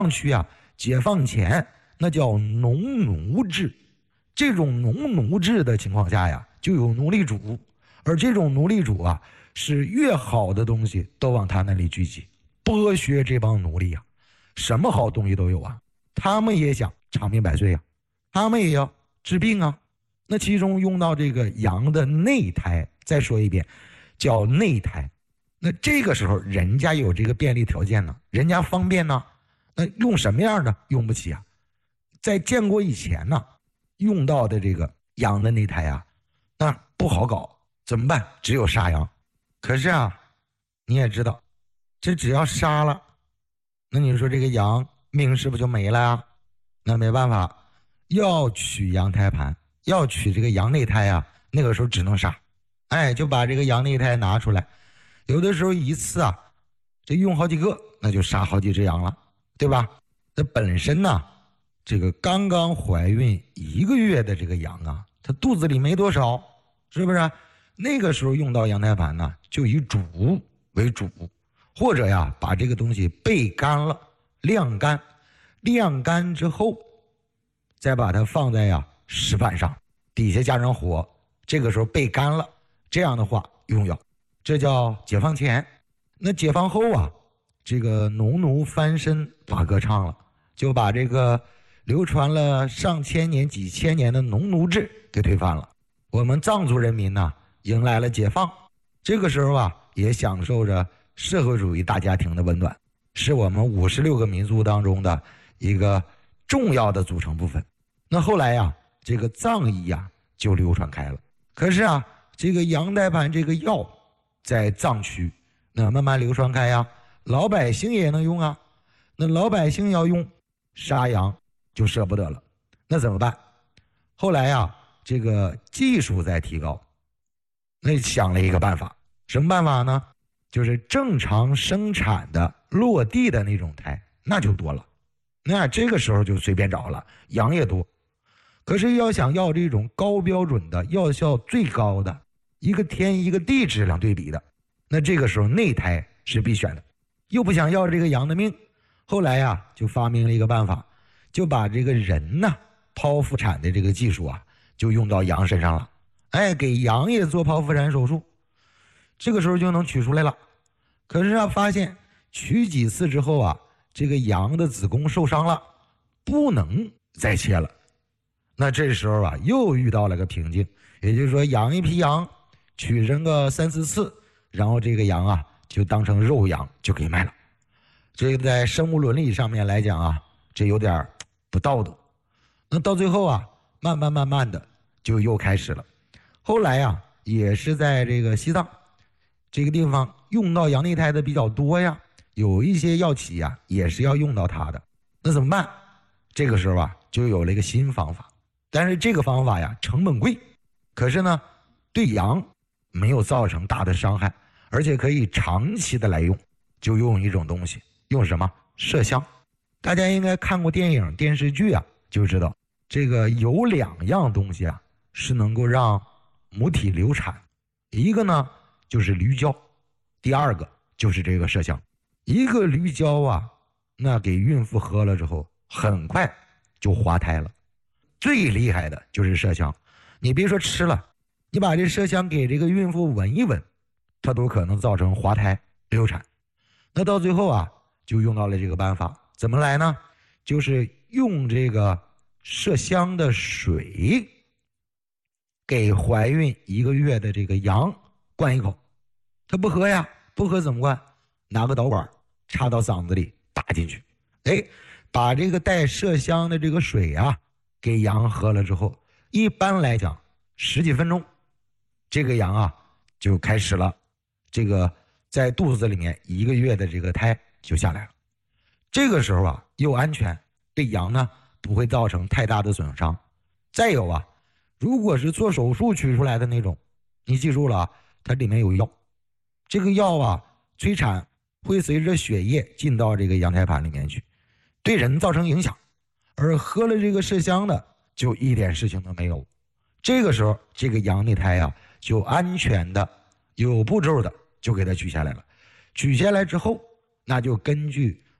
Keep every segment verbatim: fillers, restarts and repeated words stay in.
区啊，解放前那叫农奴制，这种农奴制的情况下呀，就有奴隶主，而这种奴隶主啊，是越好的东西都往他那里聚集，剥削这帮奴隶啊，什么好东西都有啊，他们也想长命百岁啊，他们也要治病啊。那其中用到这个羊的内胎，再说一遍，叫内胎。那这个时候人家有这个便利条件呢，人家方便呢，那用什么样的用不起啊？在建国以前呢，用到的这个羊的内胎啊，那不好搞，怎么办？只有杀羊。可是啊，你也知道，这只要杀了，那你说这个羊命是不是就没了啊？那没办法，要取羊胎盘，要取这个羊内胎啊，那个时候只能杀。哎，就把这个羊内胎拿出来，有的时候一次啊，这用好几个，那就杀好几只羊了，对吧？那本身呢，这个刚刚怀孕一个月的这个羊啊，它肚子里没多少，是不是？那个时候用到羊胎盘呢，就以煮为主，或者呀，把这个东西焙干了，晾干，晾干之后，再把它放在呀石板上，底下加上火，这个时候焙干了，这样的话用药，这叫解放前。那解放后啊，这个农奴翻身把歌唱了，就把这个流传了上千年几千年的农奴制给推翻了。我们藏族人民呢，迎来了解放，这个时候啊，也享受着社会主义大家庭的温暖，是我们五十六个民族当中的一个重要的组成部分。那后来呀，这个藏医呀就流传开了。可是啊，这个羊胎盘这个药在藏区那慢慢流传开呀，老百姓也能用啊。那老百姓要用，杀羊就舍不得了，那怎么办？后来呀，这个技术在提高，那想了一个办法，什么办法呢？就是正常生产的落地的那种胎，那就多了，那这个时候就随便找了，羊也多。可是要想要这种高标准的、药效最高的、一个天一个地质量对比的，那这个时候内胎是必选的，又不想要这个羊的命。后来呀，就发明了一个办法，就把这个人呢剖腹产的这个技术啊，就用到羊身上了。哎，给羊也做剖腹产手术，这个时候就能取出来了。可是啊，发现取几次之后啊，这个羊的子宫受伤了，不能再切了。那这时候啊，又遇到了个瓶颈，也就是说，养一批羊，取上个三四次，然后这个羊啊，就当成肉羊就给卖了。这个在生物伦理上面来讲啊，这有点不道德。那到最后啊，慢慢慢慢的就又开始了。后来啊，也是在这个西藏这个地方用到羊内胎的比较多呀，有一些药企呀也是要用到它的。那怎么办？这个时候啊，就有了一个新方法。但是这个方法呀，成本贵，可是呢，对羊没有造成大的伤害，而且可以长期的来用。就用一种东西，用什么？麝香。大家应该看过电影、电视剧啊，就知道这个有两样东西啊，是能够让母体流产。一个呢就是驴胶，第二个就是这个麝香。一个驴胶啊，那给孕妇喝了之后，很快就滑胎了。最厉害的就是麝香，你别说吃了，你把这麝香给这个孕妇闻一闻，它都可能造成滑胎流产。那到最后啊，就用到了这个办法，怎么来呢？就是用这个麝香的水给怀孕一个月的这个羊灌一口，它不喝呀，不喝怎么灌？拿个导管插到嗓子里打进去，哎，把这个带麝香的这个水啊给羊喝了之后，一般来讲十几分钟，这个羊啊就开始了这个在肚子里面一个月的这个胎就下来了。这个时候啊又安全，对羊呢不会造成太大的损伤。再有啊，如果是做手术取出来的那种，你记住了啊，它里面有药，这个药啊催产会随着血液进到这个羊胎盘里面去，对人造成影响。而喝了这个麝香的就一点事情都没有。这个时候这个羊内胎啊就安全的有步骤的就给它取下来了。取下来之后，那就根据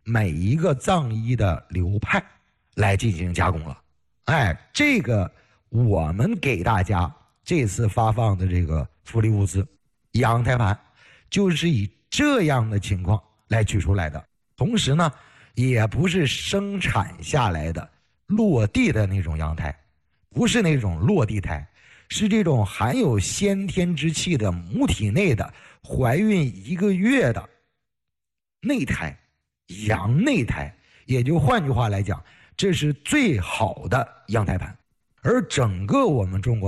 每一个藏医的流派来进行加工了。哎，这个我们给大家这次发放的这个福利物资羊胎盘，就是以这样的情况来取出来的。同时呢，也不是生产下来的落地的那种羊胎，不是那种落地胎，是这种含有先天之气的母体内的怀孕一个月的内胎，羊内胎。也就换句话来讲，这是最好的羊胎盘。而整个我们中国